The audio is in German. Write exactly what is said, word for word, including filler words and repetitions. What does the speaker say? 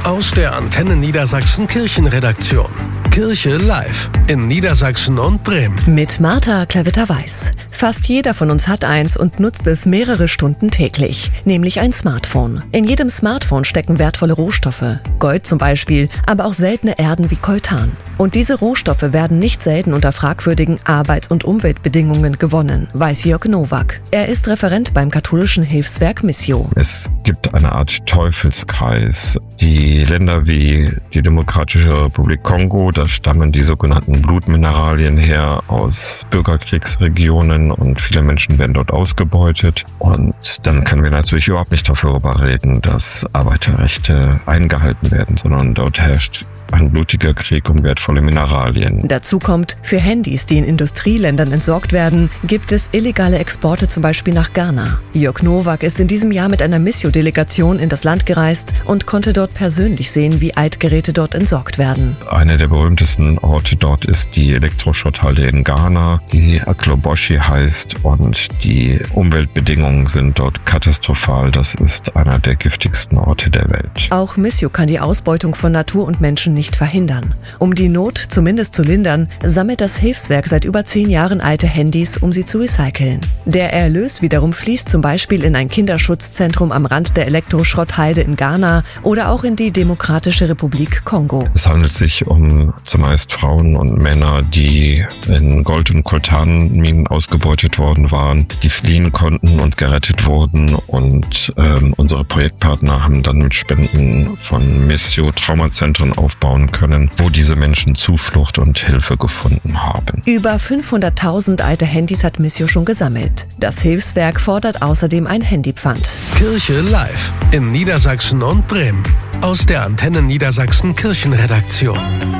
Aus der Antenne Niedersachsen Kirchenredaktion. Kirche live in Niedersachsen und Bremen. Mit Martha Klavitter-Weiß. Fast jeder von uns hat eins und nutzt es mehrere Stunden täglich, nämlich ein Smartphone. In jedem Smartphone stecken wertvolle Rohstoffe, Gold zum Beispiel, aber auch seltene Erden wie Coltan. Und diese Rohstoffe werden nicht selten unter fragwürdigen Arbeits- und Umweltbedingungen gewonnen, weiß Jörg Nowak. Er ist Referent beim katholischen Hilfswerk Missio. Es gibt eine Art Teufelskreis. Die Länder wie die Demokratische Republik Kongo, da stammen die sogenannten Blutmineralien her aus Bürgerkriegsregionen und viele Menschen werden dort ausgebeutet. Und dann können wir natürlich überhaupt nicht darüber reden, dass Arbeiterrechte eingehalten werden, sondern dort herrscht ein blutiger Krieg um wertvolle Mineralien. Dazu kommt, für Handys, die in Industrieländern entsorgt werden, gibt es illegale Exporte zum Beispiel nach Ghana. Jörg Nowak ist in diesem Jahr mit einer Missio-Delegation in das Land gereist und konnte dort persönlich sehen, wie Altgeräte dort entsorgt werden. Einer der berühmtesten Orte dort ist die Elektroschrotthalde in Ghana, die Akloboshi heißt, und die Umweltbedingungen sind dort katastrophal. Das ist einer der giftigsten Orte der Welt. Auch Missio kann die Ausbeutung von Natur und Menschen nicht verhindern. Um die Not zumindest zu lindern, sammelt das Hilfswerk seit über zehn Jahren alte Handys, um sie zu recyceln. Der Erlös wiederum fließt zum Beispiel in ein Kinderschutzzentrum am Rand der Elektroschrotthalde in Ghana oder auch in die Demokratische Republik Kongo. Es handelt sich um zumeist Frauen und Männer, die in Gold- und Coltanminen ausgebeutet worden waren, die fliehen konnten und gerettet wurden, und ähm, unsere Projektpartner haben dann mit Spenden von Missio Traumazentren aufbauen können, wo diese Menschen Zuflucht und Hilfe gefunden haben. Über fünfhunderttausend alte Handys hat Missio schon gesammelt. Das Hilfswerk fordert außerdem ein Handypfand. Kirche live in Niedersachsen und Bremen. Aus der Antenne Niedersachsen Kirchenredaktion.